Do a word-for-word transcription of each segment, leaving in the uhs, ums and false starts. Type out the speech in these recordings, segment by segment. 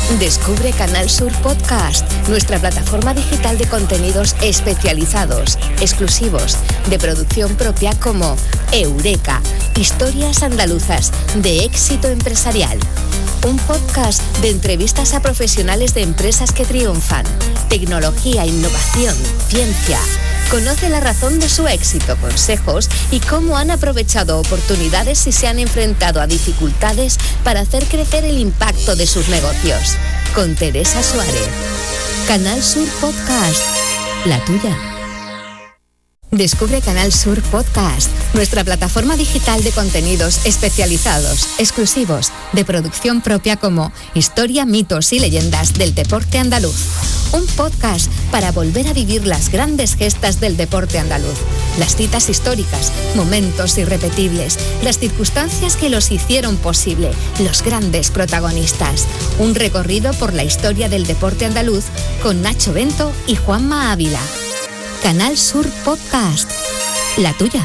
Descubre Canal Sur Podcast, nuestra plataforma digital de contenidos especializados, exclusivos, de producción propia como Eureka, historias andaluzas de éxito empresarial. Un podcast de entrevistas a profesionales de empresas que triunfan, tecnología, innovación, ciencia. Conoce la razón de su éxito, consejos y cómo han aprovechado oportunidades y se han enfrentado a dificultades para hacer crecer el impacto de sus negocios. Con Teresa Suárez. Canal Sur Podcast, la tuya. Descubre Canal Sur Podcast, nuestra plataforma digital de contenidos especializados, exclusivos, de producción propia como Historia, mitos y leyendas del deporte andaluz. Un podcast para volver a vivir las grandes gestas del deporte andaluz, las citas históricas, momentos irrepetibles, las circunstancias que los hicieron posible, los grandes protagonistas. Un recorrido por la historia del deporte andaluz con Nacho Bento y Juanma Ávila. Canal Sur Podcast, la tuya.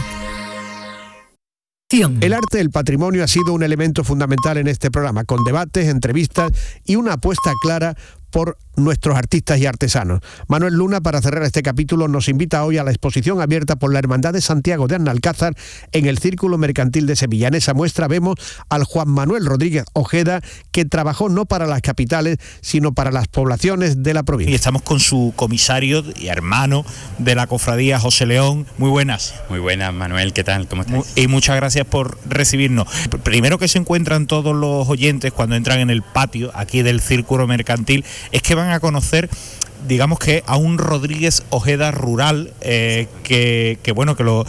El arte del patrimonio ha sido un elemento fundamental en este programa, con debates, entrevistas y una apuesta clara por nuestros artistas y artesanos. Manuel Luna, para cerrar este capítulo, nos invita hoy a la exposición abierta por la Hermandad de Santiago de Analcázar en el Círculo Mercantil de Sevilla. En esa muestra vemos al Juan Manuel Rodríguez Ojeda, que trabajó no para las capitales, sino para las poblaciones de la provincia. Y estamos con su comisario y hermano de la cofradía, José León. Muy buenas. Muy buenas, Manuel, ¿qué tal? ¿Cómo estás? Y muchas gracias por recibirnos. Primero que se encuentran todos los oyentes cuando entran en el patio aquí del Círculo Mercantil, es que van a conocer, digamos que a un Rodríguez Ojeda rural, eh, que, que bueno, que lo,